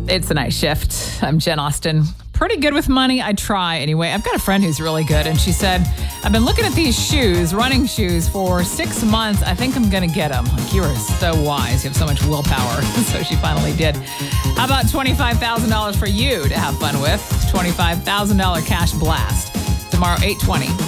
It's the night shift. I'm Jen Austen. Pretty good with money. I try anyway. I've got a friend who's really good, and she said, I've been looking at these shoes, running shoes, for 6 months. I think I'm going to get them. Like, you are so wise. You have so much willpower. So she finally did. How about $25,000 for you to have fun with? $25,000 cash blast. Tomorrow, 8:20.